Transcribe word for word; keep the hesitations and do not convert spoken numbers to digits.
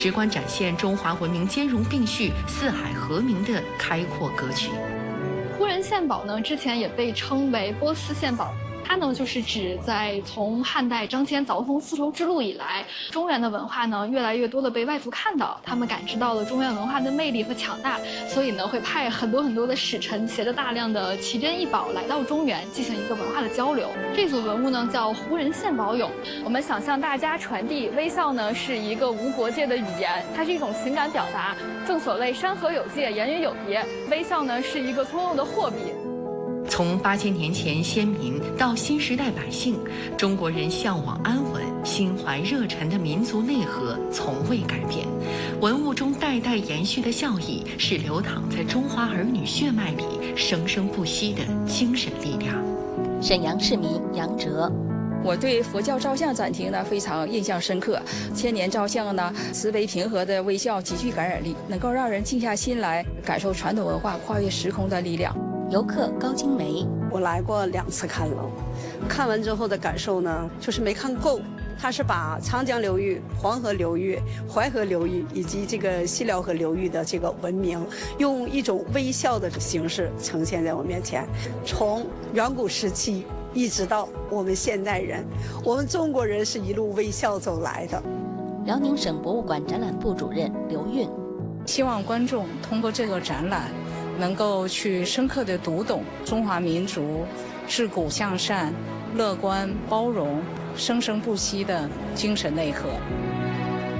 直观展现中华文明兼容并蓄、四海和鸣的开阔格局。 呼人献宝呢，之前也被称为波斯献宝。它呢，就是指在从汉代张骞凿通丝绸之路以来，中原的文化呢，越来越多的被外族看到，他们感知到了中原文化的魅力和强大，所以呢，会派很多很多的使臣，携着大量的奇珍异宝来到中原，进行一个文化的交流。这组文物呢，叫呼人献宝俑。我们想向大家传递，微笑呢是一个无国界的语言，它是一种情感表达。正所谓山河有界，言语有别，微笑呢是一个通用的货币。 从八千年前先民到新时代百姓，中国人向往安稳、心怀热忱的民族内核从未改变。文物中代代延续的孝义，是流淌在中华儿女血脉里生生不息的精神力量。 沈阳市民杨哲。 我对佛教照相展厅呢非常印象深刻，千年照相呢，慈悲平和的微笑极具感染力，能够让人静下心来感受传统文化跨越时空的力量。 游客高金梅， 我来过两次看楼，看完之后的感受呢，就是没看够。它是把长江流域、黄河流域、淮河流域以及这个西辽河流域的这个文明，用一种微笑的形式呈现在我面前。从远古时期一直到我们现代人，我们中国人是一路微笑走来的。 辽宁省博物馆展览部主任刘运， 希望观众通过这个展览，能够去深刻地读懂中华民族自古向善、乐观包容、生生不息的精神内核。